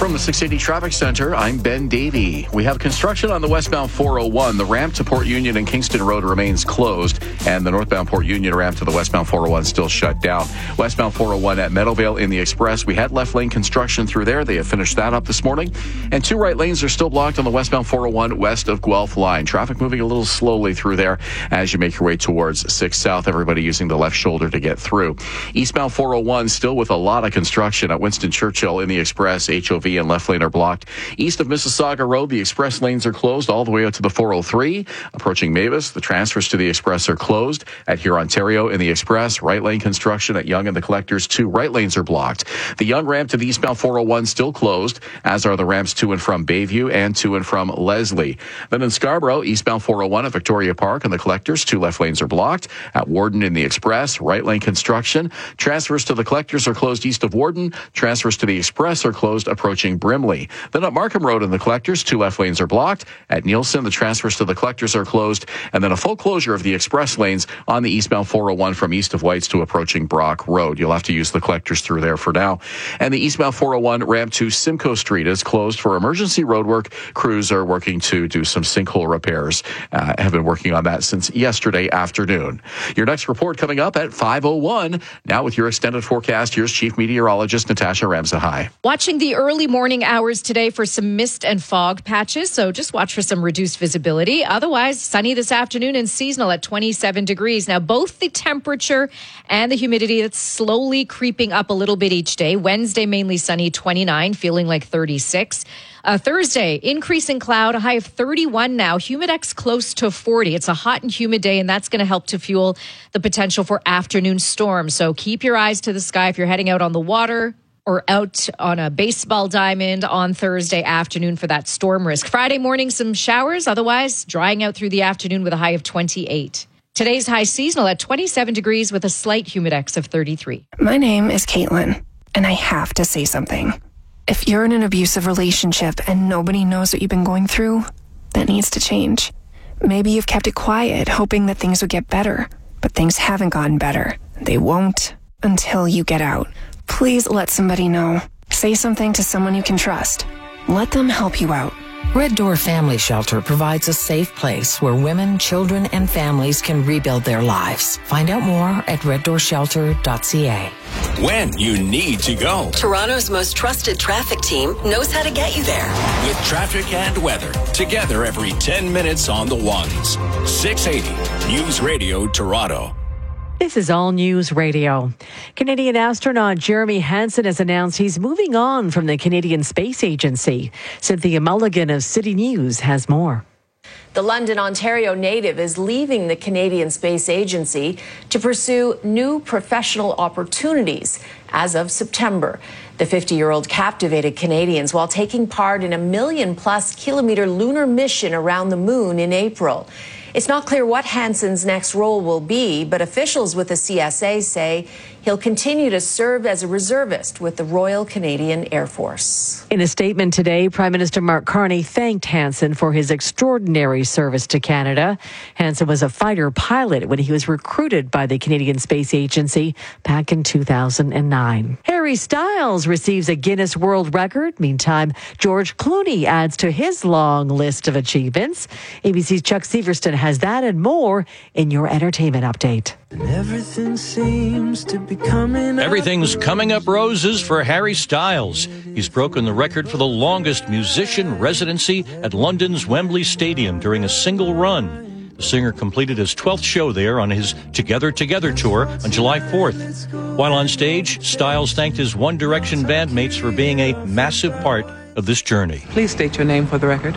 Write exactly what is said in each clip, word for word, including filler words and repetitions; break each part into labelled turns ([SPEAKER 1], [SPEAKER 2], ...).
[SPEAKER 1] From the six eighty Traffic Center, I'm Ben Davey. We have construction on the westbound four oh one. The ramp to Port Union and Kingston Road remains closed, and the northbound Port Union ramp to the westbound four oh one still shut down. Westbound four oh one at Meadowvale in the Express. We had left lane construction through there. They have finished that up this morning. And two right lanes are still blocked on the westbound four oh one west of Guelph line. Traffic moving a little slowly through there as you make your way towards six South. Everybody using the left shoulder to get through. Eastbound four oh one still with a lot of construction at Winston Churchill in the Express. H O V and left lane are blocked. East of Mississauga Road, the express lanes are closed all the way out to the four oh three. Approaching Mavis, the transfers to the express are closed. At Huron-Ontario in the express, right lane construction at Yonge and the Collectors, two right lanes are blocked. The Yonge ramp to the eastbound four oh one still closed, as are the ramps to and from Bayview and to and from Leslie. Then in Scarborough, eastbound four oh one at Victoria Park and the Collectors, two left lanes are blocked. At Warden in the express, right lane construction. Transfers to the Collectors are closed east of Warden. Transfers to the express are closed approaching Brimley. Then at Markham Road in the Collectors, two left lanes are blocked. At Nielsen, the transfers to the Collectors are closed. And then a full closure of the express lanes on the eastbound four oh one from east of Whites to approaching Brock Road. You'll have to use the Collectors through there for now. And the eastbound four oh one ramp to Simcoe Street is closed for emergency roadwork. Crews are working to do some sinkhole repairs. Uh, have been working on that since yesterday afternoon. Your next report coming up at five oh one. Now with your extended forecast, here's Chief Meteorologist Natasha Ramsahai.
[SPEAKER 2] Watching the early morning hours today for some mist and fog patches, so just watch for some reduced visibility. Otherwise, sunny this afternoon and seasonal at twenty-seven degrees. Now, both the temperature and the humidity, that's slowly creeping up a little bit each day. Wednesday, mainly sunny, twenty-nine, feeling like thirty-six. Uh, Thursday, increasing cloud, a high of thirty-one now. Humidex close to forty. It's a hot and humid day, and that's going to help to fuel the potential for afternoon storms. So keep your eyes to the sky if you're heading out on the water or out on a baseball diamond on Thursday afternoon for that storm risk. Friday morning, some showers. Otherwise, drying out through the afternoon with a high of twenty-eight. Today's high seasonal at twenty-seven degrees with a slight humidex of thirty-three.
[SPEAKER 3] My name is Caitlin, and I have to say something. If you're in an abusive relationship and nobody knows what you've been going through, that needs to change. Maybe you've kept it quiet, hoping that things would get better, but things haven't gotten better. They won't until you get out. Please let somebody know. Say something to someone you can trust. Let them help you out.
[SPEAKER 4] Red Door Family Shelter provides a safe place where women, children, and families can rebuild their lives. Find out more at red door shelter dot c a.
[SPEAKER 5] When you need to go.
[SPEAKER 6] Toronto's most trusted traffic team knows how to get you there.
[SPEAKER 5] With traffic and weather, together every ten minutes on the ones. six eighty News Radio Toronto.
[SPEAKER 7] This is All News Radio. Canadian astronaut Jeremy Hansen has announced he's moving on from the Canadian Space Agency. Cynthia Mulligan of City News has more.
[SPEAKER 8] The London, Ontario native is leaving the Canadian Space Agency to pursue new professional opportunities as of September. The fifty-year-old captivated Canadians while taking part in a million-plus kilometer lunar mission around the moon in April. It's not clear what Hansen's next role will be, but officials with the C S A say he'll continue to serve as a reservist with the Royal Canadian Air Force.
[SPEAKER 7] In a statement today, Prime Minister Mark Carney thanked Hansen for his extraordinary service to Canada. Hansen was a fighter pilot when he was recruited by the Canadian Space Agency back in two thousand nine. Harry Styles receives a Guinness World Record. Meantime, George Clooney adds to his long list of achievements. A B C's Chuck Severston has that and more in your entertainment update.
[SPEAKER 9] Everything seems to be coming up.
[SPEAKER 10] Everything's coming up roses for Harry Styles. He's broken the record for the longest musician residency at London's Wembley Stadium during a single run. The singer completed his twelfth show there on his Together Together tour on July fourth. While on stage, Styles thanked his One Direction bandmates for being a massive part of this journey.
[SPEAKER 11] Please state your name for the record.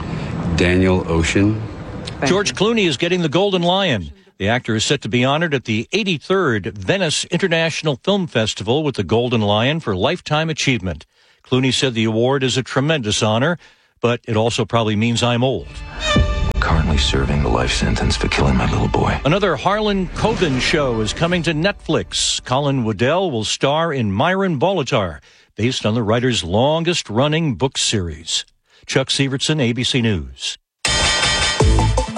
[SPEAKER 12] Daniel Ocean.
[SPEAKER 10] Thank George you. Clooney is getting the Golden Lion. The actor is set to be honored at the eighty-third Venice International Film Festival with the Golden Lion for Lifetime Achievement. Clooney said the award is a tremendous honor, but it also probably means I'm old.
[SPEAKER 13] Currently serving the life sentence for killing my little boy.
[SPEAKER 10] Another Harlan Coben show is coming to Netflix. Colin Waddell will star in Myron Bolitar, based on the writer's longest-running book series. Chuck Severson, A B C News.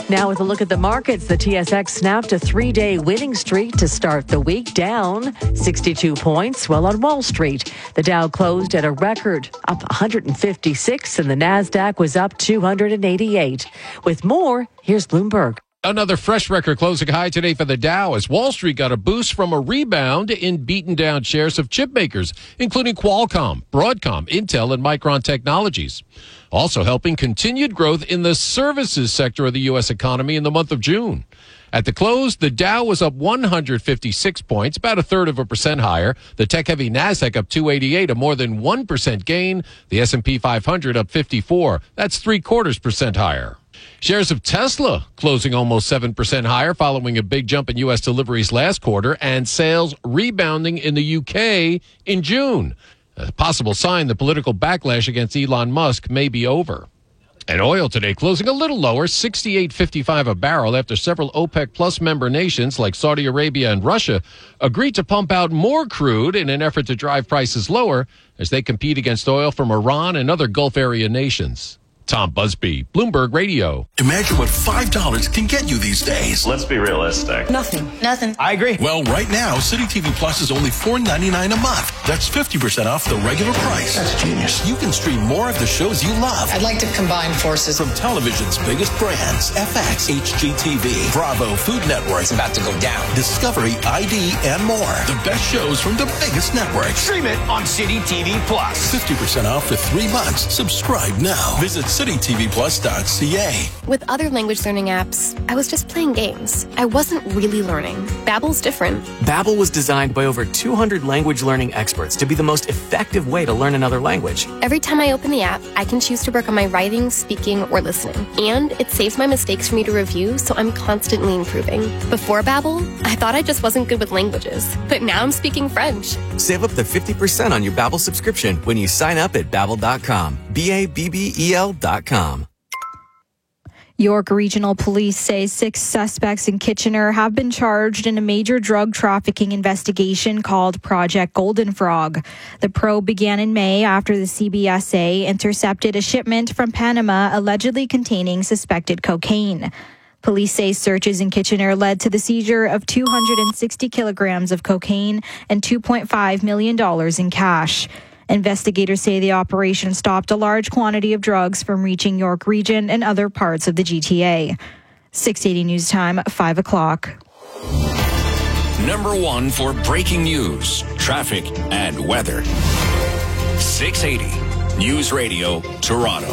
[SPEAKER 7] Now with a look at the markets, the T S X snapped a three-day winning streak to start the week, down sixty-two points. Well, on Wall Street, the Dow closed at a record up one hundred fifty-six and the NASDAQ was up two hundred eighty-eight. With more, here's Bloomberg.
[SPEAKER 11] Another fresh record closing high today for the Dow as Wall Street got a boost from a rebound in beaten down shares of chip makers, including Qualcomm, Broadcom, Intel, and Micron Technologies. Also helping continued growth in the services sector of the U S economy in the month of June. At the close, the Dow was up one hundred fifty-six points, about a third of a percent higher. The tech-heavy NASDAQ up two eighty-eight, a more than one percent gain. The S and P five hundred up fifty-four. That's three quarters percent higher. Shares of Tesla closing almost seven percent higher following a big jump in U S deliveries last quarter and sales rebounding in the U K in June. A possible sign the political backlash against Elon Musk may be over. And oil today closing a little lower, sixty-eight fifty-five a barrel after several OPEC Plus member nations like Saudi Arabia and Russia agreed to pump out more crude in an effort to drive prices lower as they compete against oil from Iran and other Gulf area nations. Tom Busby, Bloomberg Radio.
[SPEAKER 14] Imagine what five dollars can get you these days.
[SPEAKER 15] Let's be realistic.
[SPEAKER 16] Nothing. Nothing.
[SPEAKER 15] I agree.
[SPEAKER 14] Well, right now, City T V Plus is only four ninety-nine a month. That's fifty percent off the regular price.
[SPEAKER 16] That's genius.
[SPEAKER 14] You can stream more of the shows you love.
[SPEAKER 16] I'd like to combine forces.
[SPEAKER 14] From television's biggest brands, F X, H G T V, Bravo, Food Network.
[SPEAKER 16] It's about to go down.
[SPEAKER 14] Discovery, I D, and more. The best shows from the biggest networks.
[SPEAKER 15] Stream it on City T V Plus.
[SPEAKER 14] fifty percent off for three months. Subscribe now. Visit city t v plus dot c a.
[SPEAKER 17] With other language learning apps, I was just playing games. I wasn't really learning. Babbel's different.
[SPEAKER 18] Babbel was designed by over two hundred language learning experts to be the most effective way to learn another language.
[SPEAKER 17] Every time I open the app, I can choose to work on my writing, speaking, or listening. And it saves my mistakes for me to review, so I'm constantly improving. Before Babbel, I thought I just wasn't good with languages. But now I'm speaking French.
[SPEAKER 18] Save up to fifty percent on your Babbel subscription when you sign up at babbel dot com. B A B B E L dot com.
[SPEAKER 19] York Regional Police say six suspects in Kitchener have been charged in a major drug trafficking investigation called Project Golden Frog. The probe began in May after the C B S A intercepted a shipment from Panama allegedly containing suspected cocaine. Police say searches in Kitchener led to the seizure of two hundred sixty kilograms of cocaine and two point five million dollars in cash. Investigators say the operation stopped a large quantity of drugs from reaching York Region and other parts of the G T A. six eighty News Time, five o'clock.
[SPEAKER 5] Number one for breaking news, traffic, and weather. six eighty News Radio, Toronto.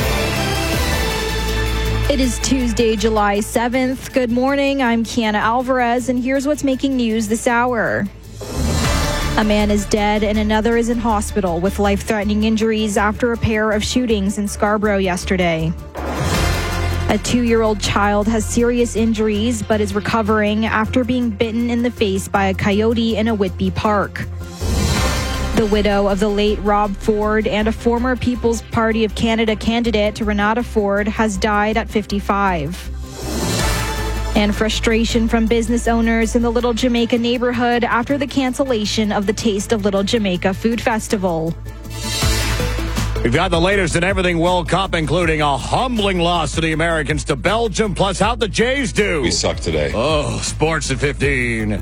[SPEAKER 19] It is Tuesday, July seventh. Good morning. I'm Kiana Alvarez, and here's what's making news this hour. A man is dead and another is in hospital with life-threatening injuries after a pair of shootings in Scarborough yesterday. A two-year-old child has serious injuries but is recovering after being bitten in the face by a coyote in a Whitby park. The widow of the late Rob Ford and a former People's Party of Canada candidate, Renata Ford, has died at fifty-five. And frustration from business owners in the Little Jamaica neighborhood after the cancellation of the Taste of Little Jamaica Food Festival.
[SPEAKER 20] We've got the latest in everything World Cup, including a humbling loss to the Americans to Belgium, plus how the Jays do.
[SPEAKER 12] We suck today.
[SPEAKER 20] Oh, sports at fifteen.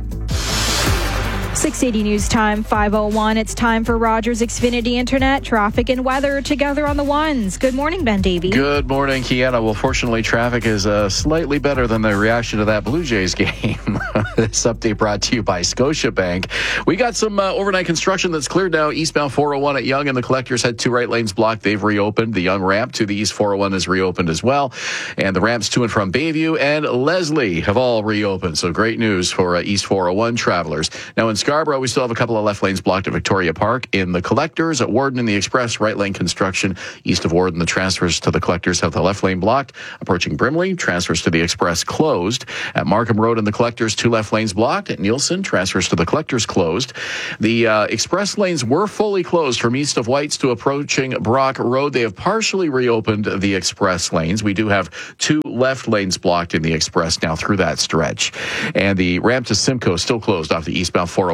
[SPEAKER 19] six eighty News Time, five oh one. It's time for Rogers Xfinity Internet, traffic and weather together on the ones. Good morning, Ben Davey.
[SPEAKER 1] Good morning, Kiana. Well, fortunately, traffic is uh, slightly better than the reaction to that Blue Jays game. This update brought to you by Scotiabank. We got some uh, overnight construction that's cleared now. Eastbound four oh one at Yonge, and the Collectors had two right lanes blocked. They've reopened. The Yonge ramp to the East four oh one is reopened as well. And the ramps to and from Bayview and Leslie have all reopened. So great news for uh, East four oh one travelers. Now in Scarborough, we still have a couple of left lanes blocked at Victoria Park. In the Collectors, at Warden and the Express, right lane construction. East of Warden, the transfers to the Collectors have the left lane blocked. Approaching Brimley, transfers to the Express closed. At Markham Road and the Collectors, two left lanes blocked. At Nielsen, transfers to the Collectors closed. The uh, Express lanes were fully closed from east of Whites to approaching Brock Road. They have partially reopened the Express lanes. We do have two left lanes blocked in the Express now through that stretch. And the ramp to Simcoe still closed off the eastbound four oh one.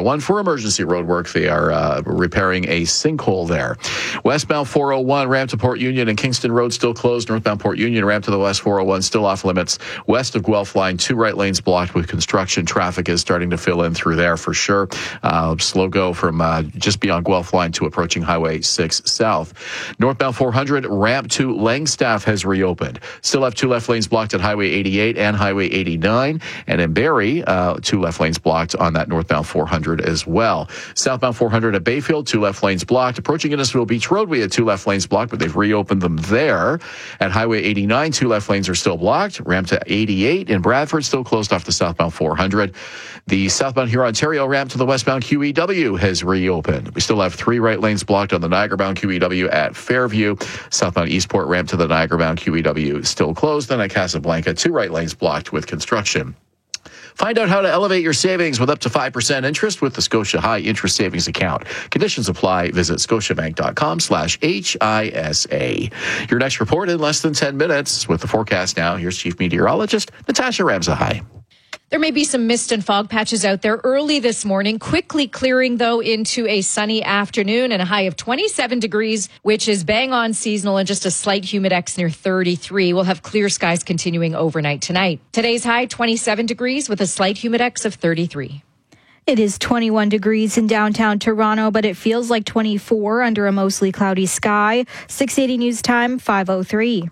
[SPEAKER 1] one for emergency road work. They are uh, repairing a sinkhole there. Westbound four oh one, ramp to Port Union and Kingston Road still closed. Northbound Port Union, ramp to the West four oh one still off limits. West of Guelph Line, two right lanes blocked with construction. Traffic is starting to fill in through there for sure. Uh, slow go from uh, just beyond Guelph Line to approaching Highway six South. Northbound four hundred, ramp to Langstaff has reopened. Still have two left lanes blocked at Highway eighty-eight and Highway eighty-nine. And in Barrie, uh, two left lanes blocked on that northbound four hundred as well. Southbound four hundred at Bayfield, two left lanes blocked. Approaching Innisfil Beach Road, we had two left lanes blocked, but they've reopened them there. At Highway eighty-nine, two left lanes are still blocked. Ramp to eighty-eight in Bradford, still closed off the southbound four hundred. The southbound Huron-Ontario ramp to the westbound Q E W has reopened. We still have three right lanes blocked on the Niagara-bound Q E W at Fairview. Southbound Eastport ramp to the Niagara-bound Q E W still closed. Then at Casablanca, two right lanes blocked with construction. Find out how to elevate your savings with up to five percent interest with the Scotia High Interest Savings Account. Conditions apply. Visit scotiabank.com slash HISA. Your next report in less than ten minutes. With the forecast now, here's Chief Meteorologist Natasha Ramsahai.
[SPEAKER 2] There may be some mist and fog patches out there early this morning, quickly clearing, though, into a sunny afternoon and a high of twenty-seven degrees, which is bang on seasonal, and just a slight humidex near thirty-three. We'll have clear skies continuing overnight tonight. Today's high, twenty-seven degrees with a slight humidex of thirty-three.
[SPEAKER 19] It is twenty-one degrees in downtown Toronto, but it feels like twenty-four under a mostly cloudy sky. six eighty News Time, five oh three.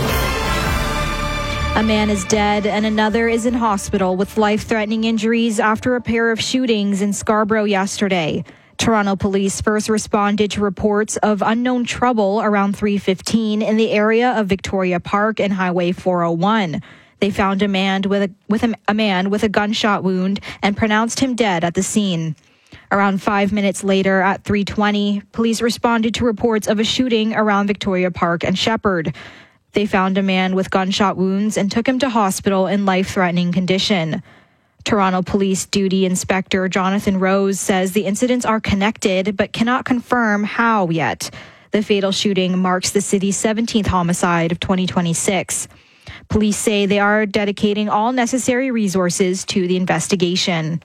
[SPEAKER 19] A man is dead and another is in hospital with life-threatening injuries after a pair of shootings in Scarborough yesterday. Toronto police first responded to reports of unknown trouble around three fifteen in the area of Victoria Park and Highway four oh one. They found a man with a, with a, a man with a gunshot wound and pronounced him dead at the scene. Around five minutes later at three twenty, police responded to reports of a shooting around Victoria Park and Shepherd. They found a man with gunshot wounds and took him to hospital in life-threatening condition. Toronto Police Duty Inspector Jonathan Rose says the incidents are connected but cannot confirm how yet. The fatal shooting marks the city's seventeenth homicide of twenty twenty-six. Police say they are dedicating all necessary resources to the investigation.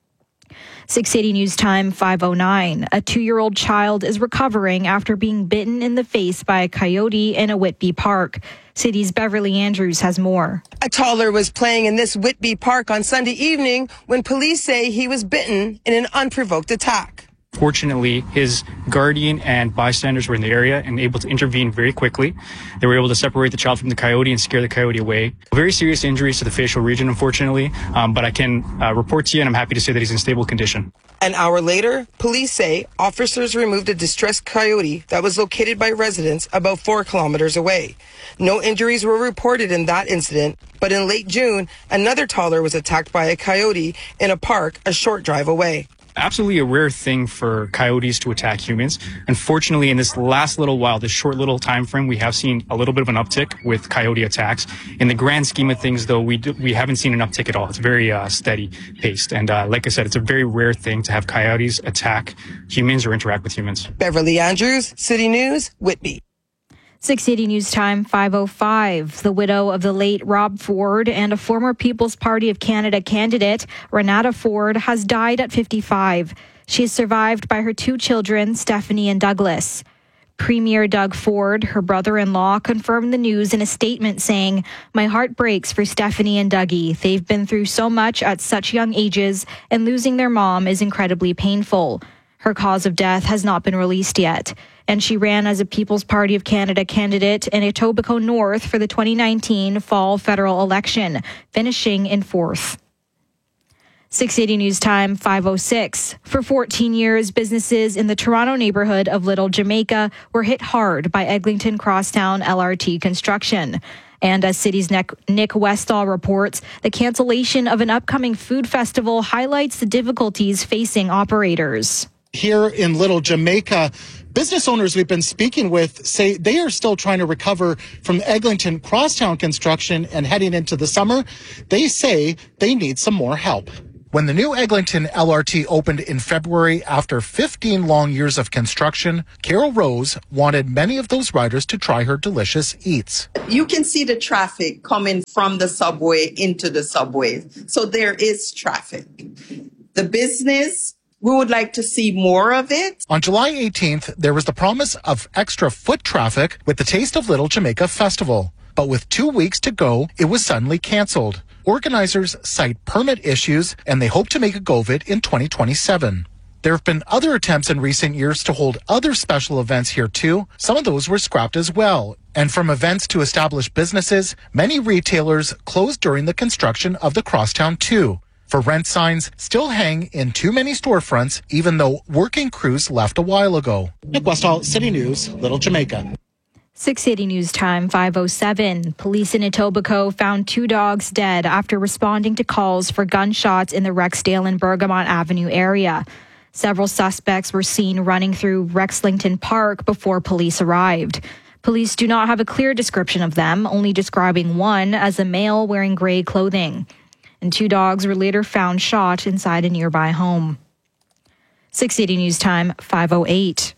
[SPEAKER 19] six eighty News Time, five oh nine. A two-year-old child is recovering after being bitten in the face by a coyote in a Whitby park. City's Beverly Andrews has more.
[SPEAKER 21] A toddler was playing in this Whitby park on Sunday evening when police say he was bitten in an unprovoked attack.
[SPEAKER 22] Fortunately, his guardian and bystanders were in the area and able to intervene very quickly. They were able to separate the child from the coyote and scare the coyote away. Very serious injuries to the facial region, unfortunately, um, but I can uh, report to you, and I'm happy to say that he's in stable condition.
[SPEAKER 21] An hour later, police say officers removed a distressed coyote that was located by residents about four kilometers away. No injuries were reported in that incident, but in late June, another toddler was attacked by a coyote in a park a short drive away.
[SPEAKER 22] Absolutely a rare thing for coyotes to attack humans. Unfortunately, in this last little while, this short little time frame, we have seen a little bit of an uptick with coyote attacks. In the grand scheme of things, though, we do, we haven't seen an uptick at all. It's very uh, steady paced. And uh, like I said, it's a very rare thing to have coyotes attack humans or interact with humans.
[SPEAKER 21] Beverly Andrews, City News, Whitby.
[SPEAKER 19] six eighty News Time, five oh five. The widow of the late Rob Ford and a former People's Party of Canada candidate, Renata Ford, has died at fifty-five. She is survived by her two children, Stephanie and Douglas. Premier Doug Ford, her brother-in-law, confirmed the news in a statement saying, "My heart breaks for Stephanie and Dougie. They've been through so much at such young ages, and losing their mom is incredibly painful." Her cause of death has not been released yet, and she ran as a People's Party of Canada candidate in Etobicoke North for the twenty nineteen fall federal election, finishing in fourth. six eighty News Time, five oh six. For fourteen years, businesses in the Toronto neighborhood of Little Jamaica were hit hard by Eglinton Crosstown L R T construction. And as City's Nick Westall reports, the cancellation of an upcoming food festival highlights the difficulties facing operators.
[SPEAKER 23] Here in Little Jamaica, business owners we've been speaking with say they are still trying to recover from Eglinton Crosstown construction, and heading into the summer, they say they need some more help. When the new Eglinton L R T opened in February after fifteen long years of construction, Carol Rose wanted many of those riders to try her delicious eats.
[SPEAKER 24] You can see the traffic coming from the subway into the subway. So there is traffic. The business We would like to see more of it.
[SPEAKER 23] On July eighteenth, there was the promise of extra foot traffic with the Taste of Little Jamaica Festival. But with two weeks to go, it was suddenly canceled. Organizers cite permit issues, and they hope to make a go of it in twenty twenty-seven. There have been other attempts in recent years to hold other special events here too. Some of those were scrapped as well. And from events to established businesses, many retailers closed during the construction of the Crosstown two. For rent signs still hang in too many storefronts, even though working crews left a while ago. Nick Westall, City News, Little Jamaica.
[SPEAKER 19] six eighty News Time, five oh seven. Police in Etobicoke found two dogs dead after responding to calls for gunshots in the Rexdale and Bergamot Avenue area. Several suspects were seen running through Rexlington Park before police arrived. Police do not have a clear description of them, only describing one as a male wearing gray clothing. And two dogs were later found shot inside a nearby home. six eighty News Time, five oh eight.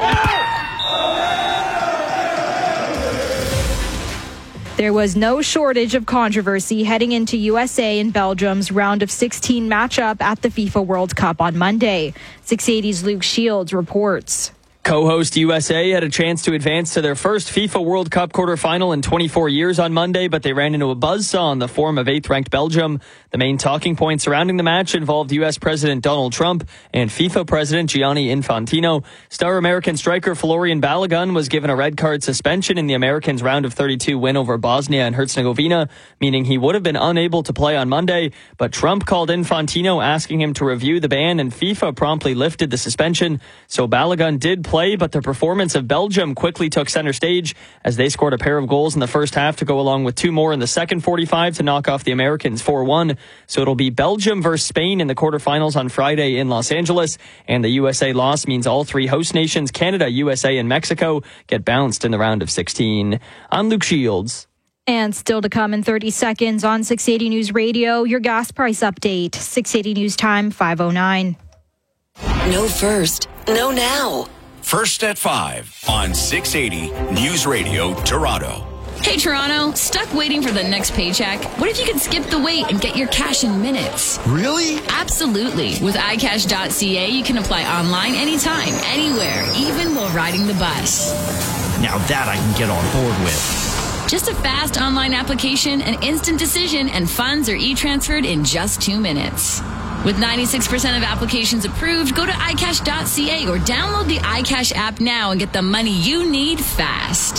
[SPEAKER 19] There was no shortage of controversy heading into U S A and Belgium's round of sixteen matchup at the FIFA World Cup on Monday. six eighty's Luke Shields reports.
[SPEAKER 3] Co-host U S A had a chance to advance to their first FIFA World Cup quarterfinal in twenty-four years on Monday, but they ran into a buzzsaw in the form of eighth-ranked Belgium. The main talking point surrounding the match involved U S President Donald Trump and FIFA President Gianni Infantino. Star American striker Florian Balogun was given a red card suspension in the Americans' round of thirty-two win over Bosnia and Herzegovina, meaning he would have been unable to play on Monday. But Trump called Infantino asking him to review the ban, and FIFA promptly lifted the suspension. So Balogun did play. Play, but the performance of Belgium quickly took center stage as they scored a pair of goals in the first half to go along with two more in the second forty-five to knock off the Americans four one. So it'll be Belgium versus Spain in the quarterfinals on Friday in Los Angeles, and the U S A loss means all three host nations, Canada, U S A, and Mexico, get bounced in the round of sixteen. I'm Luke Shields.
[SPEAKER 19] And still to come in thirty seconds on six eighty News Radio, your gas price update. six eighty News Time, five oh nine.
[SPEAKER 4] No first, no now.
[SPEAKER 5] First at five on six eighty News Radio Toronto.
[SPEAKER 6] Hey, Toronto, stuck waiting for the next paycheck? What if you could skip the wait and get your cash in minutes?
[SPEAKER 8] Really?
[SPEAKER 6] Absolutely. With i cash dot c a, you can apply online anytime, anywhere, even while riding the bus.
[SPEAKER 8] Now that I can get on board with.
[SPEAKER 6] Just a fast online application, an instant decision, and funds are e-transferred in just two minutes. With ninety-six percent of applications approved, go to i cash dot c a or download the iCash app now and get the money you need fast.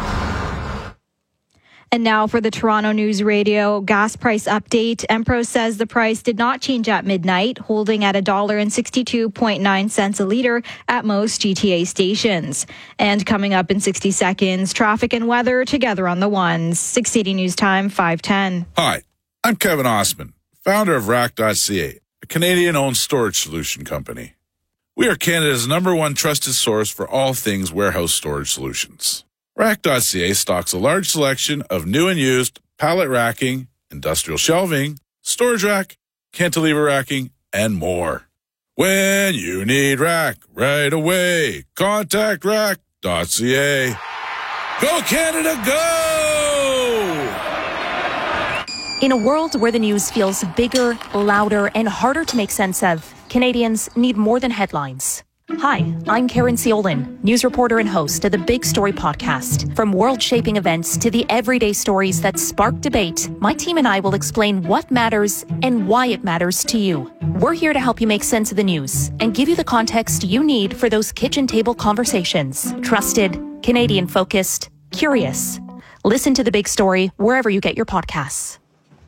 [SPEAKER 19] And now for the Toronto News Radio gas price update. Empro says the price did not change at midnight, holding at one dollar sixty-two point nine cents a litre at most G T A stations. And coming up in sixty seconds, traffic and weather together on the ones. six eighty News Time, five ten.
[SPEAKER 25] Hi, I'm Kevin Osman, founder of rack dot c a, a Canadian-owned storage solution company. We are Canada's number one trusted source for all things warehouse storage solutions. rack dot c a stocks a large selection of new and used pallet racking, industrial shelving, storage rack, cantilever racking, and more. When you need rack right away, contact rack dot c a. Go Canada, go!
[SPEAKER 26] In a world where the news feels bigger, louder, and harder to make sense of, Canadians need more than headlines. Hi, I'm Karen Ciolin, news reporter and host of the Big Story podcast. From world-shaping events to the everyday stories that spark debate, my team and I will explain what matters and why it matters to you. We're here to help you make sense of the news and give you the context you need for those kitchen table conversations. Trusted, Canadian-focused, curious. Listen to The Big Story wherever you get your podcasts.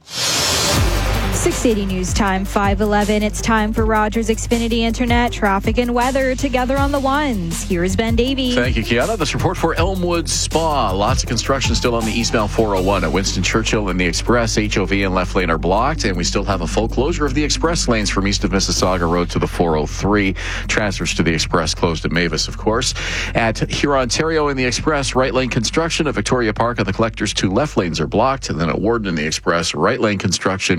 [SPEAKER 19] six eighty News Time, five eleven. It's time for Rogers Xfinity Internet, traffic and weather together on the ones. Here's Ben Davey.
[SPEAKER 1] Thank you, Kiana. This report for Elmwood Spa. Lots of construction still on the eastbound four oh one at Winston Churchill and the Express. H O V and left lane are blocked, and we still have a full closure of the Express lanes from east of Mississauga Road to the four oh three. Transfers to the Express closed at Mavis, of course. At Huron, Ontario in the Express, right lane construction at Victoria Park at the Collectors. Two left lanes are blocked, and then at Warden in the Express, right lane construction east of Warden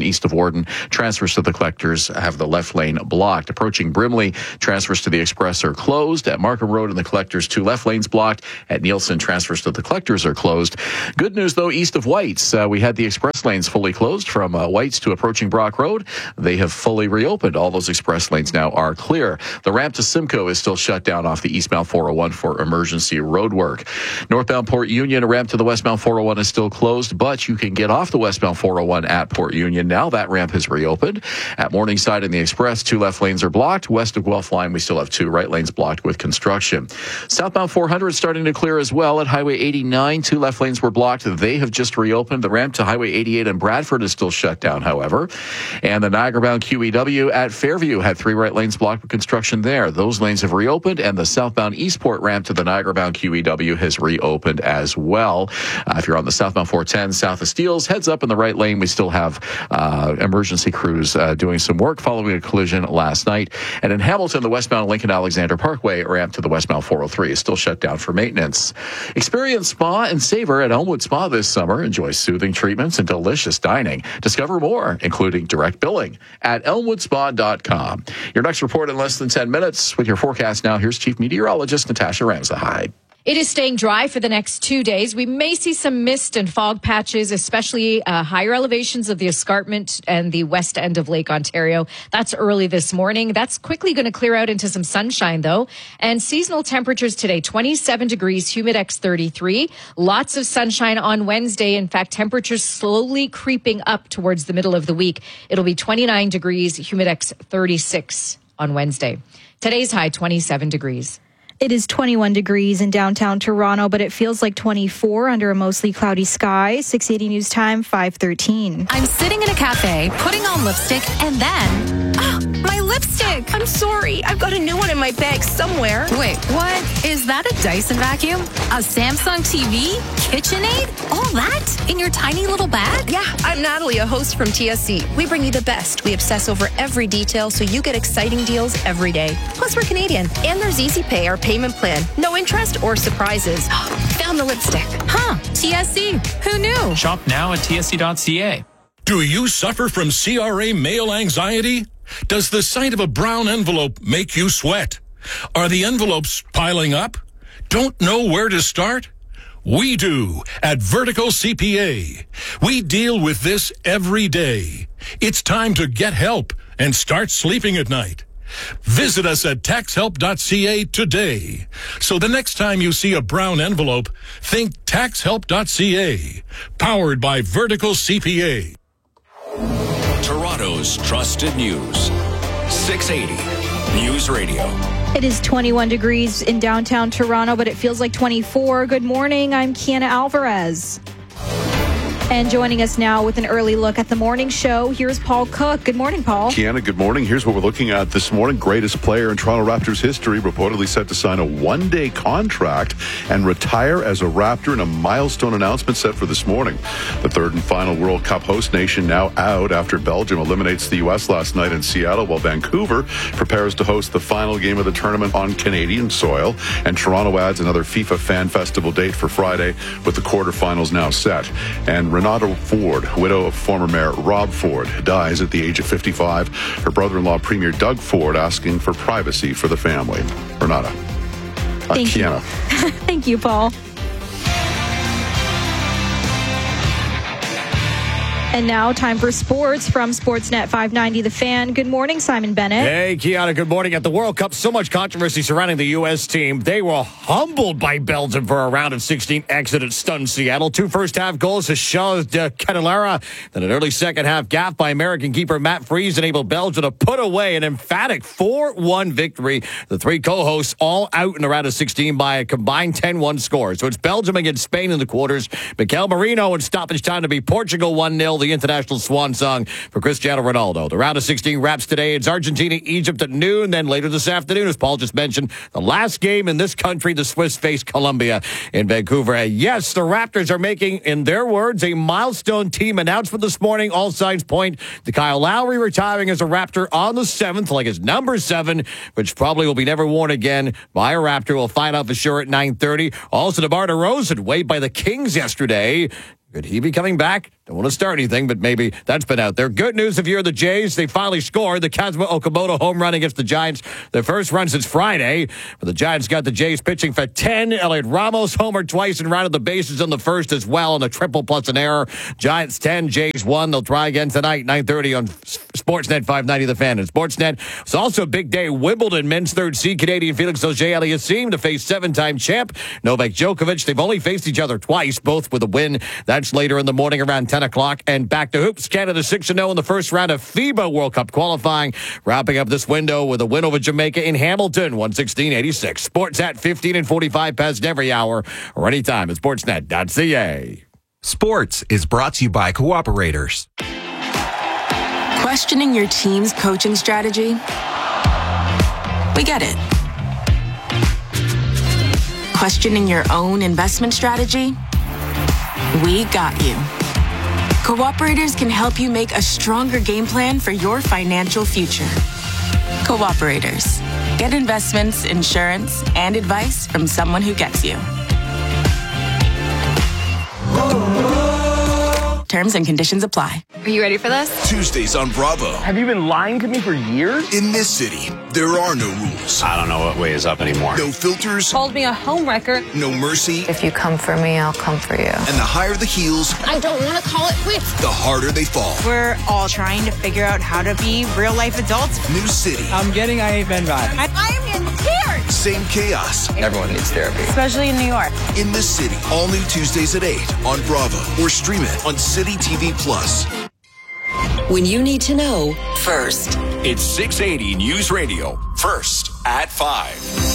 [SPEAKER 1] Garden. Transfers to the Collectors have the left lane blocked. Approaching Brimley, transfers to the Express are closed. At Markham Road and the Collectors, two left lanes blocked. At Nielsen, transfers to the Collectors are closed. Good news, though, east of Whites. Uh, we had the Express lanes fully closed from uh, Whites to approaching Brock Road. They have fully reopened. All those Express lanes now are clear. The ramp to Simcoe is still shut down off the eastbound four oh one for emergency road work. Northbound Port Union, a ramp to the westbound four oh one is still closed, but you can get off the westbound four oh one at Port Union now. That ramp has reopened. At Morningside and the Express, two left lanes are blocked. West of Guelph Line, we still have two right lanes blocked with construction. Southbound four hundred starting to clear as well. At Highway eighty-nine, two left lanes were blocked. They have just reopened. The ramp to Highway eighty-eight in Bradford is still shut down, however. And the Niagara-bound Q E W at Fairview had three right lanes blocked with construction there. Those lanes have reopened, and the southbound Eastport ramp to the Niagara-bound Q E W has reopened as well. Uh, if you're on the southbound four ten south of Steeles, heads up in the right lane. We still have uh, emergency crews uh, doing some work following a collision last night. And in Hamilton, the westbound Lincoln Alexander Parkway ramp to the westbound four oh three is still shut down for maintenance. Experience spa and savor at Elmwood Spa this summer. Enjoy soothing treatments and delicious dining. Discover more, including direct billing, at elmwood spa dot com. Your next report in less than ten minutes. With your forecast now, here's Chief Meteorologist Natasha Ramsahide.
[SPEAKER 2] It is staying dry for the next two days. We may see some mist and fog patches, especially uh, higher elevations of the escarpment and the west end of Lake Ontario. That's early this morning. That's quickly going to clear out into some sunshine, though. And seasonal temperatures today, twenty-seven degrees, Humidex thirty-three. Lots of sunshine on Wednesday. In fact, temperatures slowly creeping up towards the middle of the week. It'll be twenty-nine degrees, Humidex thirty-six on Wednesday. Today's high, twenty-seven degrees.
[SPEAKER 19] It is twenty-one degrees in downtown Toronto, but it feels like twenty-four under a mostly cloudy sky. six eighty News Time, five thirteen.
[SPEAKER 7] I'm sitting in a cafe, putting on lipstick, and then...
[SPEAKER 9] Oh, my lipstick! I'm sorry. I've got a new one in my bag somewhere.
[SPEAKER 7] Wait, what? Is that a Dyson vacuum? A Samsung T V? KitchenAid? All that? In your tiny little bag?
[SPEAKER 9] Yeah, I'm Natalie, a host from T S C. We bring you the best. We obsess over every detail so you get exciting deals every day. Plus, we're Canadian. And there's Easy Pay, our payment plan. No interest or surprises. Found the lipstick.
[SPEAKER 7] Huh. T S C. Who knew?
[SPEAKER 8] Shop now at T S C dot C A.
[SPEAKER 14] Do you suffer from C R A mail anxiety? Does the sight of a brown envelope make you sweat? Are the envelopes piling up? Don't know where to start? We do at Vertical C P A. We deal with this every day. It's time to get help and start sleeping at night. Visit us at tax help dot C A today. So the next time you see a brown envelope, think tax help dot C A. Powered by Vertical C P A.
[SPEAKER 5] Toronto's trusted news. six eighty News Radio.
[SPEAKER 19] It is twenty-one degrees in downtown Toronto, but it feels like twenty-four. Good morning. I'm Kiana Alvarez. And joining us now with an early look at the morning show, here's Paul Cook. Good morning, Paul.
[SPEAKER 10] Kiana, good morning. Here's what we're looking at this morning. Greatest player in Toronto Raptors history, reportedly set to sign a one-day contract and retire as a Raptor in a milestone announcement set for this morning. The third and final World Cup host nation now out after Belgium eliminates the U S last night in Seattle, while Vancouver prepares to host the final game of the tournament on Canadian soil. And Toronto adds another FIFA Fan Festival date for Friday, with the quarterfinals now set. And Renata Ford, widow of former Mayor Rob Ford, dies at the age of fifty-five. Her brother-in-law, Premier Doug Ford, asking for privacy for the family. Renata. Uh,
[SPEAKER 19] Thank
[SPEAKER 10] Kiana.
[SPEAKER 19] you. Thank you, Paul. And now, time for sports from Sportsnet five ninety The Fan. Good morning, Simon Bennett.
[SPEAKER 20] Hey, Kiana, good morning. At the World Cup, so much controversy surrounding the U S team. They were humbled by Belgium for a round of sixteen exit that stunned Seattle. Two first-half goals to Charles de Ketelaere. Then an early second-half gaff by American keeper Matt Freese enabled Belgium to put away an emphatic four one victory. The three co-hosts all out in the round of sixteen by a combined ten one score. So it's Belgium against Spain in the quarters. Mikel Merino in stoppage time to beat Portugal one nil. The international swan song for Cristiano Ronaldo. The round of sixteen wraps today. It's Argentina, Egypt at noon. Then later this afternoon, as Paul just mentioned, the last game in this country, the Swiss face Colombia in Vancouver. And yes, the Raptors are making, in their words, a milestone team announcement this morning. All signs point to Kyle Lowry retiring as a Raptor on the seventh, like his number seven, which probably will be never worn again by a Raptor. We'll find out for sure at nine thirty. Also, DeMar DeRozan, waived by the Kings yesterday. Could he be coming back? Don't want to start anything, but maybe that's been out there. Good news if you're the Jays. They finally scored the Kazuma Okamoto home run against the Giants. Their first run since Friday. But the Giants got the Jays pitching for ten. Elliot Ramos homered twice and rounded the bases on the first as well on a triple plus an error. Giants ten, Jays one. They'll try again tonight, nine thirty on Sportsnet five ninety The Fan. And Sportsnet, it's also a big day. Wimbledon, men's third seed, Canadian Felix Auger-Aliassime to face seven-time champ Novak Djokovic. They've only faced each other twice, both with a win. That's later in the morning around ten o'clock. And back to hoops. Canada six and oh in the first round of FIBA World Cup qualifying. Wrapping up this window with a win over Jamaica in Hamilton, one sixteen eighty-six. Sports at fifteen and forty-five past every hour or anytime at sportsnet dot c a.
[SPEAKER 11] Sports is brought to you by Cooperators.
[SPEAKER 4] Questioning your team's coaching strategy? We get it. Questioning your own investment strategy? We got you. Cooperators can help you make a stronger game plan for your financial future. Cooperators. Get investments, insurance, and advice from someone who gets you. Terms and conditions apply.
[SPEAKER 13] Are you ready for this?
[SPEAKER 15] Tuesdays on Bravo.
[SPEAKER 16] Have you been lying to me for years?
[SPEAKER 15] In this city, there are no rules.
[SPEAKER 12] I don't know what way is up anymore.
[SPEAKER 15] No filters.
[SPEAKER 13] Called me a homewrecker.
[SPEAKER 15] No mercy.
[SPEAKER 13] If you come for me, I'll come for you.
[SPEAKER 15] And the higher the heels,
[SPEAKER 13] I don't want to call it quits.
[SPEAKER 15] The harder they fall.
[SPEAKER 17] We're all trying to figure out how to be real life adults.
[SPEAKER 15] New city.
[SPEAKER 16] I'm getting I Hate Ben vibes.
[SPEAKER 17] I, I am in tears.
[SPEAKER 15] Same chaos.
[SPEAKER 16] Everyone needs therapy.
[SPEAKER 17] Especially in New York.
[SPEAKER 15] In this city. All new Tuesdays at eight on Bravo. Or stream it on City T V Plus.
[SPEAKER 4] When you need to know first.
[SPEAKER 5] It's six eighty News Radio. First at five.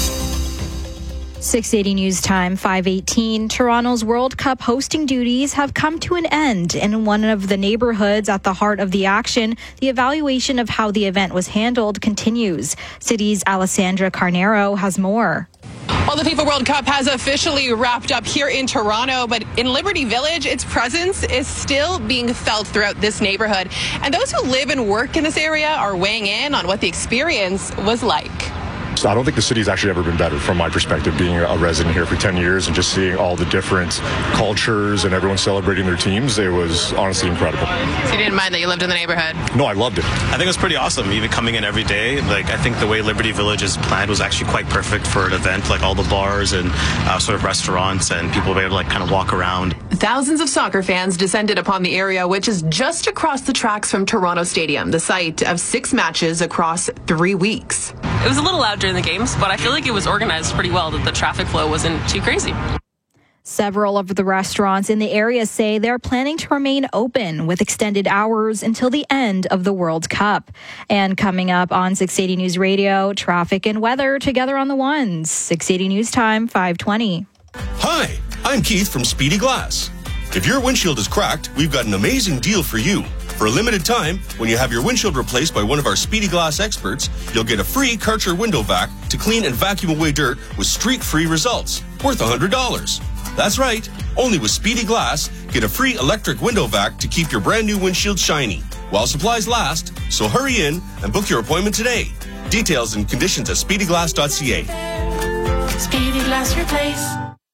[SPEAKER 19] six eighty News Time, five eighteen. Toronto's World Cup hosting duties have come to an end. And in one of the neighborhoods at the heart of the action, the evaluation of how the event was handled continues. City's Alessandra Carnero has more.
[SPEAKER 18] Well, the FIFA World Cup has officially wrapped up here in Toronto, but in Liberty Village, its presence is still being felt throughout this neighborhood. And those who live and work in this area are weighing in on what the experience was like.
[SPEAKER 27] So I don't think the city's actually ever been better from my perspective, being a resident here for ten years and just seeing all the different cultures and everyone celebrating their teams. It was honestly incredible.
[SPEAKER 18] So you didn't mind that you lived in the neighborhood?
[SPEAKER 27] No, I loved it.
[SPEAKER 28] I think it was pretty awesome, even coming in every day. Like, I think the way Liberty Village is planned was actually quite perfect for an event, like all the bars and uh, sort of restaurants, and people were able to like kind of walk around.
[SPEAKER 18] Thousands of soccer fans descended upon the area, which is just across the tracks from Toronto Stadium, the site of six matches across three weeks.
[SPEAKER 29] It was a little loud during the games, but I feel like it was organized pretty well, that the traffic flow wasn't too crazy.
[SPEAKER 19] Several of the restaurants in the area say they're planning to remain open with extended hours until the end of the World Cup. And coming up on six eighty News Radio, traffic and weather together on the ones. six eighty News Time, five twenty.
[SPEAKER 30] Hi, I'm Keith from Speedy Glass. If your windshield is cracked, we've got an amazing deal for you. For a limited time, when you have your windshield replaced by one of our Speedy Glass experts, you'll get a free Karcher window vac to clean and vacuum away dirt with streak-free results, worth one hundred dollars. That's right, only with Speedy Glass, get a free electric window vac to keep your brand new windshield shiny, while supplies last, so hurry in and book your appointment today. Details and conditions at speedy glass dot c a.
[SPEAKER 17] Speedy Glass Replace.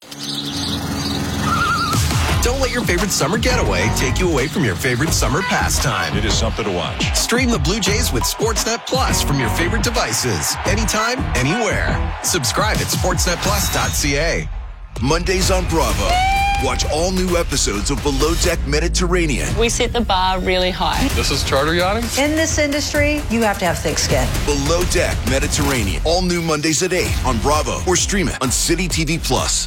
[SPEAKER 31] Don't let your favorite summer getaway take you away from your favorite summer pastime.
[SPEAKER 14] It is something to watch.
[SPEAKER 31] Stream the Blue Jays with Sportsnet Plus from your favorite devices. Anytime, anywhere. Subscribe at sportsnet plus dot c a.
[SPEAKER 15] Mondays on Bravo. Watch all new episodes of Below Deck Mediterranean.
[SPEAKER 29] We set the bar really high.
[SPEAKER 14] This is charter yachting?
[SPEAKER 17] In this industry, you have to have thick skin.
[SPEAKER 15] Below Deck Mediterranean. All new Mondays at eight on Bravo or stream it on City T V Plus.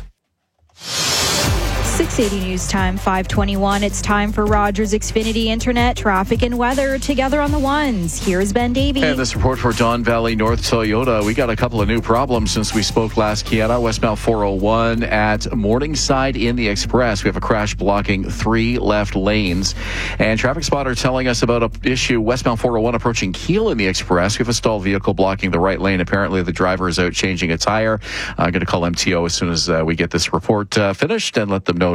[SPEAKER 19] six eighty News Time, five twenty-one. It's time for Rogers Xfinity Internet, traffic and weather together on the ones. Here's Ben Davey.
[SPEAKER 1] And this report for Don Valley North Toyota. We got a couple of new problems since we spoke last, Kiana. Westbound four oh one at Morningside in the Express. We have a crash blocking three left lanes. And Traffic Spotter telling us about an issue westbound four oh one approaching Kiel in the Express. We have a stalled vehicle blocking the right lane. Apparently the driver is out changing a tire. I'm going to call M T O as soon as uh, we get this report uh, finished and let them know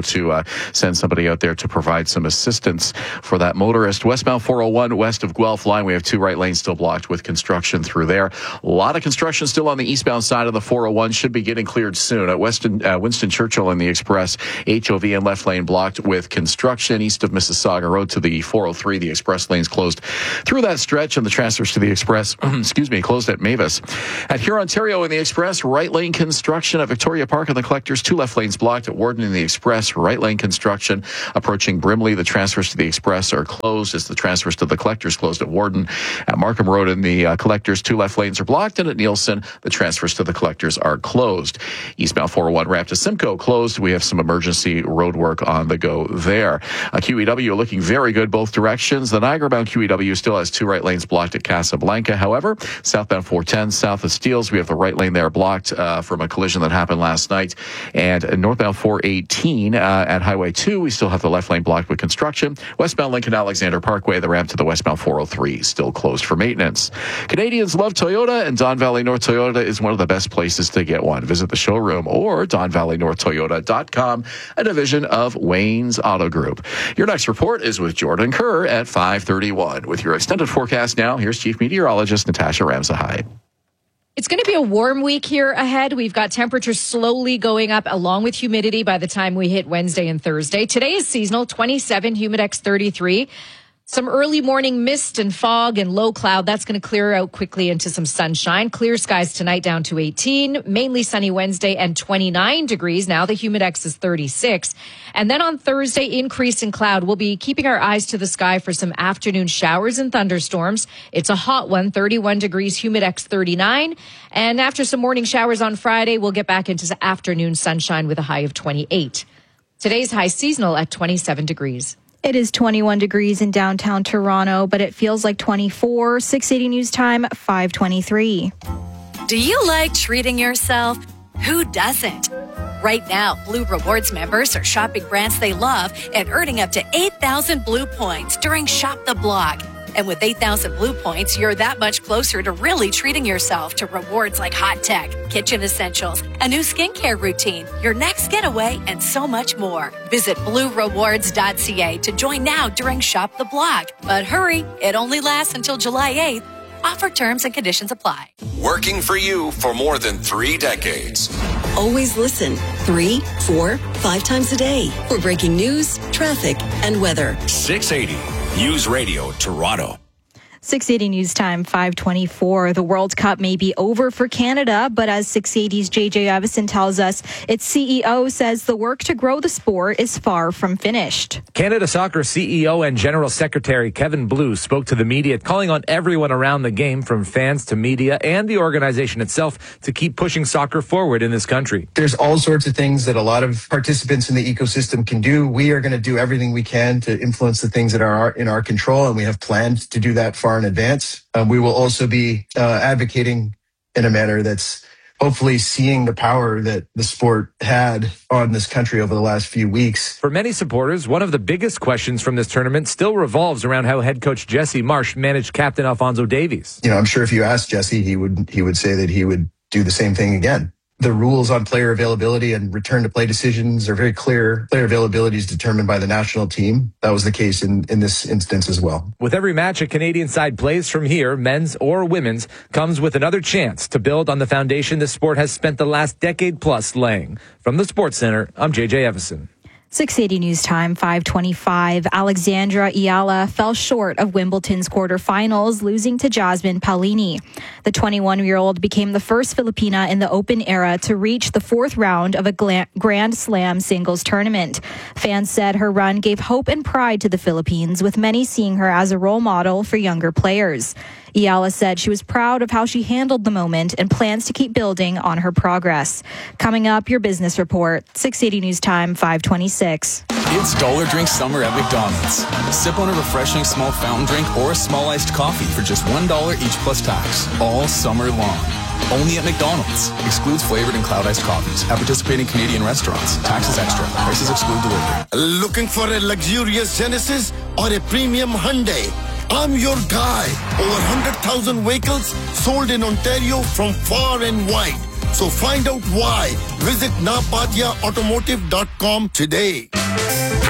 [SPEAKER 1] to uh, send somebody out there to provide some assistance for that motorist. Westbound four oh one west of Guelph line, we have two right lanes still blocked with construction through there. A lot of construction still on the eastbound side of the four oh one, should be getting cleared soon. At Weston, uh, Winston Churchill and the Express, H O V and left lane blocked with construction. East of Mississauga Road to the four oh three, the Express lanes closed through that stretch, and the transfers to the Express, excuse me, closed at Mavis. At Huron, Ontario in the Express, right lane construction at Victoria Park and the Collectors, two left lanes blocked at Warden in the Express, right lane construction approaching Brimley. The transfers to the Express are closed as the transfers to the Collectors closed at Warden. At Markham Road in the uh, Collectors, two left lanes are blocked, and at Nielsen, the transfers to the Collectors are closed. Eastbound four oh one ramp to Simcoe closed. We have some emergency road work on the go there. Uh, Q E W looking very good both directions. The Niagara-bound Q E W still has two right lanes blocked at Casablanca. However, southbound four ten south of Steeles, we have the right lane there blocked uh, from a collision that happened last night. And uh, northbound four eighteen uh, at Highway two, we still have the left lane blocked with construction. Westbound Lincoln Alexander Parkway, the ramp to the westbound four oh three still closed for maintenance. Canadians love Toyota, and Don Valley North Toyota is one of the best places to get one. Visit the showroom or don valley north toyota dot com, a division of Wayne's Auto Group. Your next report is with Jordan Kerr at five thirty-one. With your extended forecast now, here's Chief Meteorologist Natasha Ramsahide.
[SPEAKER 2] It's going to be a warm week here ahead. We've got temperatures slowly going up along with humidity by the time we hit Wednesday and Thursday. Today is seasonal, twenty-seven, Humidex thirty-three. Some early morning mist and fog and low cloud. That's going to clear out quickly into some sunshine. Clear skies tonight down to eighteen. Mainly sunny Wednesday and twenty-nine degrees. Now the Humidex is thirty-six. And then on Thursday, increase in cloud. We'll be keeping our eyes to the sky for some afternoon showers and thunderstorms. It's a hot one, thirty-one degrees, Humidex thirty-nine. And after some morning showers on Friday, we'll get back into the afternoon sunshine with a high of twenty-eight. Today's high seasonal at twenty-seven degrees.
[SPEAKER 19] It is twenty-one degrees in downtown Toronto, but it feels like twenty-four. six eighty News Time, five twenty-three.
[SPEAKER 3] Do you like treating yourself? Who doesn't? Right now, Blue Rewards members are shopping brands they love and earning up to eight thousand Blue points during Shop the Block. And with eight thousand Blue points, you're that much closer to really treating yourself to rewards like hot tech, kitchen essentials, a new skincare routine, your next getaway, and so much more. Visit blue rewards dot c a to join now during Shop the Block. But hurry, it only lasts until July eighth. Offer terms and conditions apply.
[SPEAKER 5] Working for you for more than three decades.
[SPEAKER 6] Always listen three, four, five times a day for breaking news, traffic, and weather.
[SPEAKER 5] six eighty News Radio Toronto.
[SPEAKER 19] six eighty News Time, five twenty-four. The World Cup may be over for Canada, but as six eighty's J J Evison tells us, its C E O says the work to grow the sport is far from finished.
[SPEAKER 7] Canada Soccer C E O and General Secretary Kevin Blue spoke to the media, calling on everyone around the game, from fans to media and the organization itself, to keep pushing soccer forward in this country.
[SPEAKER 9] There's all sorts of things that a lot of participants in the ecosystem can do. We are going to do everything we can to influence the things that are in our control, and we have planned to do that far in advance. Um, we will also be uh, advocating in a manner that's hopefully seeing the power that the sport had on this country over the last few weeks.
[SPEAKER 7] For many supporters, one of the biggest questions from this tournament still revolves around how head coach Jesse Marsh managed captain Alphonso Davies.
[SPEAKER 9] You know, I'm sure if you asked Jesse, he would he would say that he would do the same thing again. The rules on player availability and return to play decisions are very clear. Player availability is determined by the national team. That was the case in, in this instance as well.
[SPEAKER 7] With every match a Canadian side plays from here, men's or women's, comes with another chance to build on the foundation the sport has spent the last decade plus laying. From the Sports Center, I'm J J Evison.
[SPEAKER 19] six eighty News Time, five twenty-five. Alexandra Iala fell short of Wimbledon's quarterfinals, losing to Jasmine Paolini. The twenty-one-year-old became the first Filipina in the Open era to reach the fourth round of a Grand Slam singles tournament. Fans said her run gave hope and pride to the Philippines, with many seeing her as a role model for younger players. Iala said she was proud of how she handled the moment and plans to keep building on her progress. Coming up, your business report. six eighty News Time, five twenty-six.
[SPEAKER 21] It's Dollar Drink Summer at McDonald's. Sip on a refreshing small fountain drink or a small iced coffee for just one dollar each plus tax, all summer long. Only at McDonald's. Excludes flavored and cloud iced coffees. At participating Canadian restaurants. Taxes extra. Prices exclude delivery.
[SPEAKER 22] Looking for a luxurious Genesis or a premium Hyundai? I'm your guy. Over one hundred thousand vehicles sold in Ontario from far and wide. So find out why. Visit napatia automotive dot com today.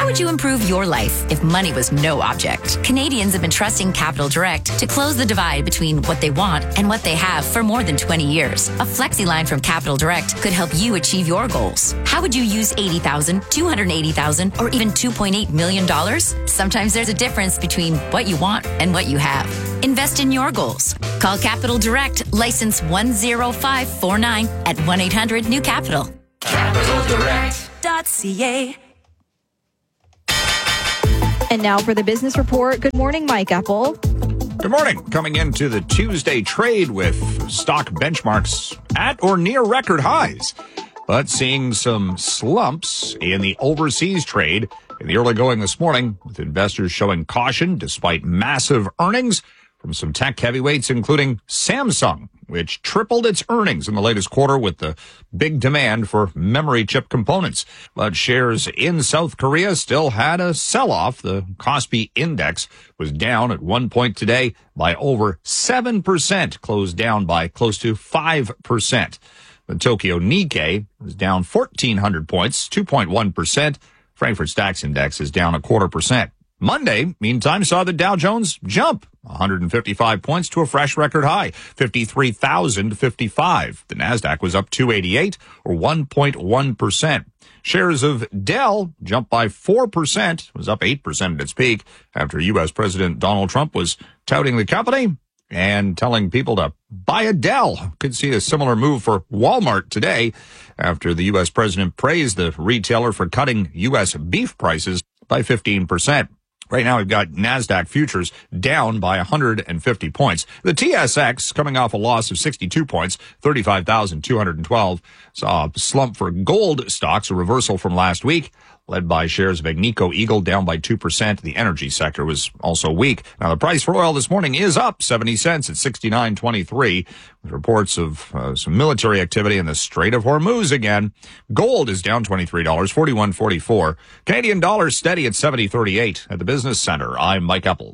[SPEAKER 8] would you improve your life if money was no object? Canadians have been trusting Capital Direct to close the divide between what they want and what they have for more than twenty years. A flexi line from Capital Direct could help you achieve your goals. How would you use eighty thousand dollars, two hundred eighty thousand dollars, or even two point eight million dollars? Sometimes there's a difference between what you want and what you have. Invest in your goals. Call Capital Direct, license one zero five four nine at one eight hundred new capital.
[SPEAKER 10] capital direct dot c a.
[SPEAKER 19] And now for the business report. Good morning, Mike Apple.
[SPEAKER 11] Good morning. Coming into the Tuesday trade with stock benchmarks at or near record highs, but seeing some slumps in the overseas trade in the early going this morning, with investors showing caution despite massive earnings from some tech heavyweights, including Samsung, which tripled its earnings in the latest quarter with the big demand for memory chip components. But shares in South Korea still had a sell-off. The Kospi index was down at one point today by over seven percent, closed down by close to five percent. The Tokyo Nikkei was down fourteen hundred points, two point one percent. Frankfurt Stacks Index is down a quarter percent. Monday, meantime, saw the Dow Jones jump one hundred fifty-five points to a fresh record high, fifty-three thousand fifty-five. The Nasdaq was up two eighty-eight, or one point one percent. Shares of Dell jumped by four percent, was up eight percent at its peak after U S President Donald Trump was touting the company and telling people to buy a Dell. Could see a similar move for Walmart today after the U S president praised the retailer for cutting U S beef prices by fifteen percent. Right now, we've got NASDAQ futures down by one hundred fifty points. The T S X, coming off a loss of sixty-two points, thirty-five thousand two hundred twelve, saw a slump for gold stocks, a reversal from last week, led by shares of Agnico Eagle down by two percent. The energy sector was also weak. Now, the price for oil this morning is up seventy cents at sixty-nine twenty-three, with reports of uh, some military activity in the Strait of Hormuz again. Gold is down twenty-three dollars, forty-one forty-four. Canadian dollar steady at seventy thirty-eight. At the Business Center, I'm Mike Apple.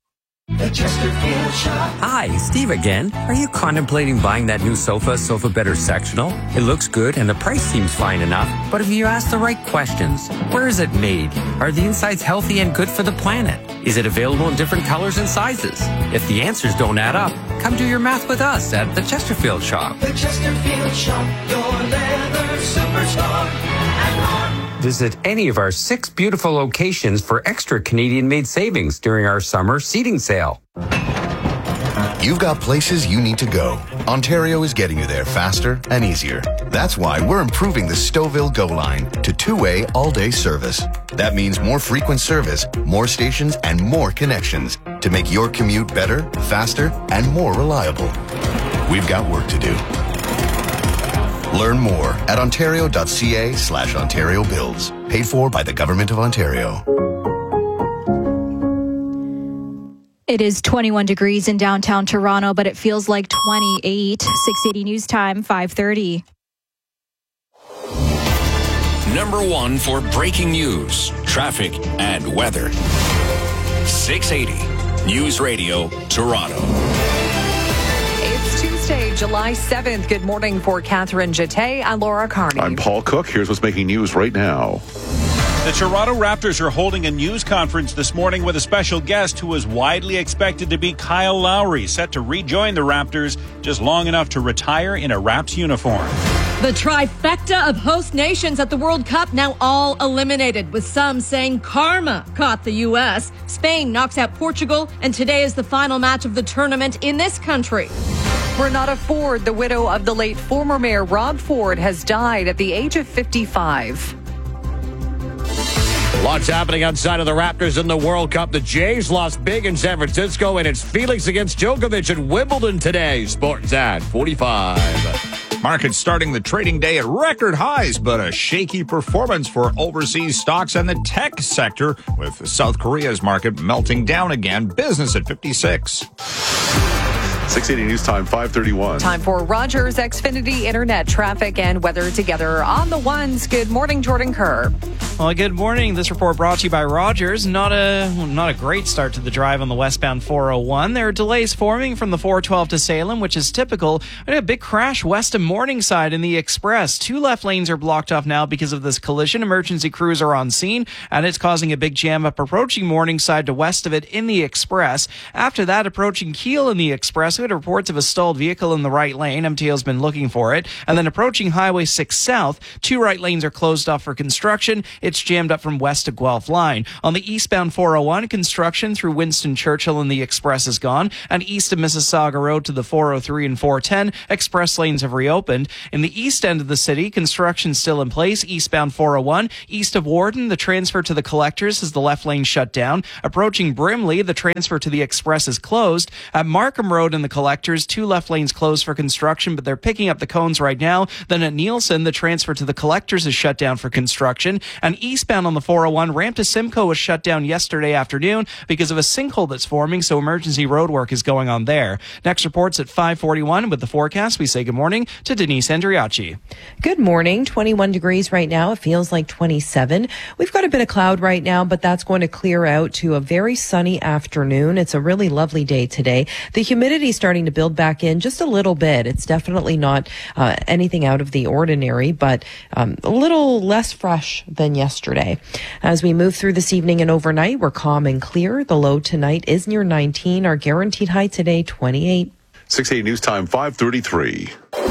[SPEAKER 12] The Chesterfield Shop. Hi, Steve again. Are you contemplating buying that new sofa, Sofa Better Sectional? It looks good and the price seems fine enough, but if you ask the right questions, where is it made? Are the insides healthy and good for the planet? Is it available in different colors and sizes? If the answers don't add up, come do your math with us at the Chesterfield Shop.
[SPEAKER 10] The Chesterfield Shop, your leather superstore and more.
[SPEAKER 12] Visit any of our six beautiful locations for extra Canadian-made savings during our summer seating sale.
[SPEAKER 13] You've got places you need to go. Ontario is getting you there faster and easier. That's why we're improving the Stouffville Go line to two-way all-day service. That means more frequent service, more stations, and more connections to make your commute better, faster, and more reliable. We've got work to do. Learn more at ontario.ca slash Ontario Builds. Paid for by the Government of Ontario.
[SPEAKER 19] It is twenty-one degrees in downtown Toronto, but it feels like twenty-eight. six eighty News Time, five thirty.
[SPEAKER 5] Number one for breaking news, traffic, and weather. six eighty News Radio, Toronto.
[SPEAKER 16] Tuesday, July seventh. Good morning for Catherine Jeté and Laura Carney.
[SPEAKER 20] I'm Paul Cook. Here's what's making news right now.
[SPEAKER 23] The Toronto Raptors are holding a news conference this morning with a special guest who is widely expected to be Kyle Lowry, set to rejoin the Raptors just long enough to retire in a Raps uniform.
[SPEAKER 24] The trifecta of host nations at the World Cup now all eliminated, with some saying karma caught the U S. Spain knocks out Portugal, and today is the final match of the tournament in this country.
[SPEAKER 16] Renata Ford, the widow of the late former mayor Rob Ford, has died at the age of fifty-five.
[SPEAKER 25] Lots happening outside of the Raptors in the World Cup. The Jays lost big in San Francisco, and it's Felix against Djokovic at Wimbledon today. Sports at forty-five.
[SPEAKER 11] Markets starting the trading day at record highs, but a shaky performance for overseas stocks and the tech sector, with South Korea's market melting down again. Business at fifty-six.
[SPEAKER 20] six eighty News Time, five thirty-one.
[SPEAKER 16] Time for Rogers Xfinity Internet traffic and weather together on the ones. Good morning, Jordan Kerr.
[SPEAKER 4] Well, good morning. This report brought to you by Rogers. Not a not a great start to the drive on the westbound four oh one. There are delays forming from the four twelve to Salem, which is typical. We had a big crash west of Morningside in the Express. Two left lanes are blocked off now because of this collision. Emergency crews are on scene, and it's causing a big jam up approaching Morningside to west of it in the Express. After that, approaching Keele in the Express, we had reports of a stalled vehicle in the right lane. M T O's been looking for it. And then approaching Highway six South, two right lanes are closed off for construction. It's jammed up from west to Guelph line. On the eastbound four oh one, construction through Winston Churchill in the Express is gone. And east of Mississauga Road to the four oh three and four ten, express lanes have reopened. In the east end of the city, construction still in place. Eastbound four oh one, east of Warden, the transfer to the collectors is the left lane shut down. Approaching Brimley, the transfer to the Express is closed. At Markham Road and the collectors, two left lanes closed for construction, but they're picking up the cones right now. Then at Nielsen, the transfer to the collectors is shut down for construction. And eastbound on the four oh one, ramp to Simcoe was shut down yesterday afternoon because of a sinkhole that's forming, so emergency road work is going on there. Next report's at five forty-one. With the forecast, we say good morning to Denise Andriachi.
[SPEAKER 14] Good morning. twenty-one degrees right now. It feels like twenty-seven. We've got a bit of cloud right now, but that's going to clear out to a very sunny afternoon. It's a really lovely day today. The humidity is starting to build back in just a little bit. It's definitely not uh, anything out of the ordinary, but um, a little less fresh than yesterday. As we move through this evening and overnight, we're calm and clear. The low tonight is near nineteen. Our guaranteed high today, twenty-eight.
[SPEAKER 20] six eighty News Time, five thirty-three.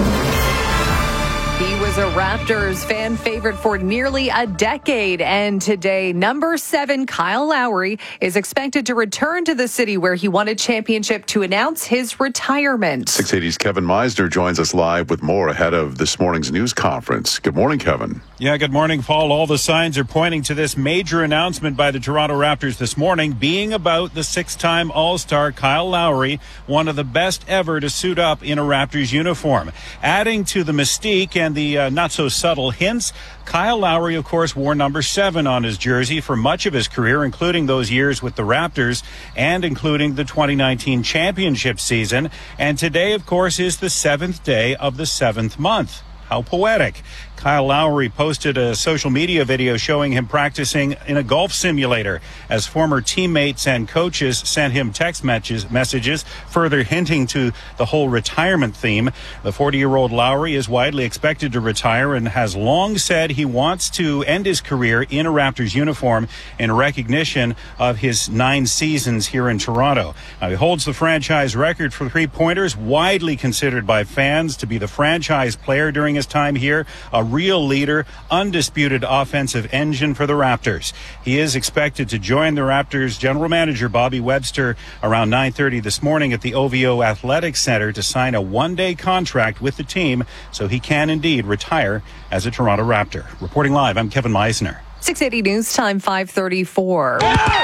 [SPEAKER 16] He was a Raptors fan favorite for nearly a decade, and today, number seven, Kyle Lowry, is expected to return to the city where he won a championship to announce his retirement.
[SPEAKER 20] six eighty's Kevin Meisner joins us live with more ahead of this morning's news conference. Good morning, Kevin.
[SPEAKER 23] Yeah, good morning, Paul. All the signs are pointing to this major announcement by the Toronto Raptors this morning being about the six-time All-Star Kyle Lowry, one of the best ever to suit up in a Raptors uniform. Adding to the mystique and the uh, not-so-subtle hints, Kyle Lowry, of course, wore number seven on his jersey for much of his career, including those years with the Raptors and including the twenty nineteen championship season. And today, of course, is the seventh day of the seventh month. How poetic. Kyle Lowry posted a social media video showing him practicing in a golf simulator as former teammates and coaches sent him text messages, further hinting to the whole retirement theme. The forty-year-old Lowry is widely expected to retire and has long said he wants to end his career in a Raptors uniform in recognition of his nine seasons here in Toronto. Now, he holds the franchise record for three-pointers, widely considered by fans to be the franchise player during his time here, a real leader, undisputed offensive engine for the Raptors. He is expected to join the Raptors general manager Bobby Webster around nine thirty this morning at the O V O Athletics Center to sign a one-day contract with the team so he can indeed retire as a Toronto Raptor. Reporting live, I'm Kevin Meisner.
[SPEAKER 16] six eighty News Time, five thirty-four.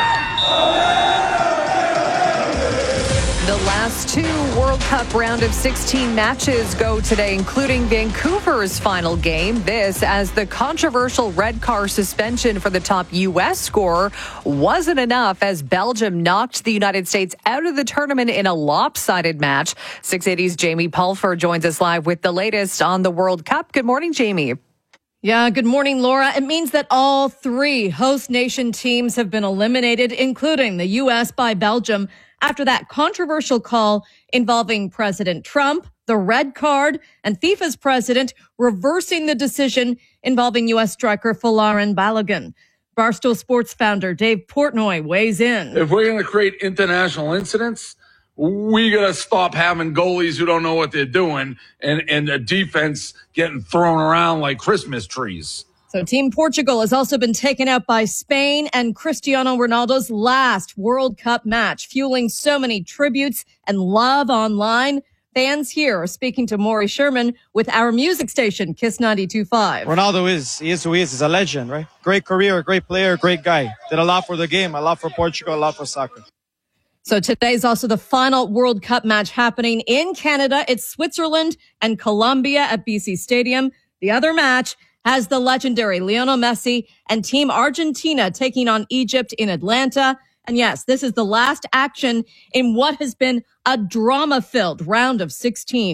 [SPEAKER 16] The last two World Cup round of sixteen matches go today, including Vancouver's final game. This as the controversial red card suspension for the top U S scorer wasn't enough as Belgium knocked the United States out of the tournament in a lopsided match. six eighty's Jamie Pulfer joins us live with the latest on the World Cup. Good morning, Jamie.
[SPEAKER 24] Yeah, good morning, Laura. It means that all three host nation teams have been eliminated, including the U S by Belgium, after that controversial call involving President Trump, the red card, and FIFA's president reversing the decision involving U S striker Folarin Balogun. Barstool Sports founder Dave Portnoy weighs in.
[SPEAKER 15] If we're going to create international incidents, we got to stop having goalies who don't know what they're doing and, and the defense getting thrown around like Christmas trees.
[SPEAKER 24] So Team Portugal has also been taken out by Spain and Cristiano Ronaldo's last World Cup match, fueling so many tributes and love online. Fans here are speaking to Maury Sherman with our music station, Kiss ninety-two point five.
[SPEAKER 17] Ronaldo is, he is who he is. He's a legend, right? Great career, great player, great guy. Did a lot for the game, a lot for Portugal, a lot for soccer.
[SPEAKER 24] So today is also the final World Cup match happening in Canada. It's Switzerland and Colombia at B C Stadium. The other match has the legendary Lionel Messi and Team Argentina taking on Egypt in Atlanta. And yes, this is the last action in what has been a drama-filled round of sixteen.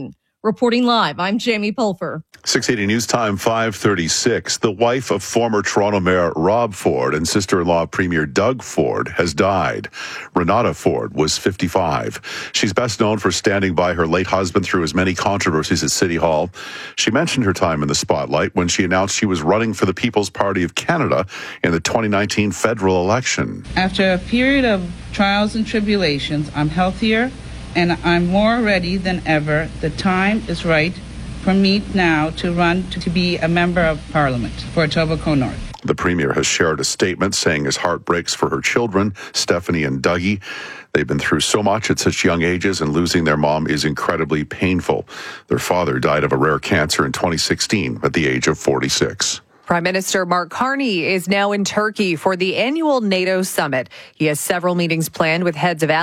[SPEAKER 24] Reporting live, I'm Jamie Pulfer.
[SPEAKER 20] six eighty News Time, five thirty-six. The wife of former Toronto Mayor Rob Ford and sister-in-law Premier Doug Ford has died. Renata Ford was fifty-five. She's best known for standing by her late husband through his many controversies at City Hall. She mentioned her time in the spotlight when she announced she was running for the People's Party of Canada in the twenty nineteen federal election.
[SPEAKER 1] After a period of trials and tribulations, I'm healthier and I'm more ready than ever. The time is right for me now to run to be a member of Parliament for Etobicoke North.
[SPEAKER 20] The Premier has shared a statement saying his heart breaks for her children, Stephanie and Dougie. They've been through so much at such young ages, and losing their mom is incredibly painful. Their father died of a rare cancer in twenty sixteen at the age of forty-six.
[SPEAKER 16] Prime Minister Mark Carney is now in Turkey for the annual NATO summit. He has several meetings planned with heads of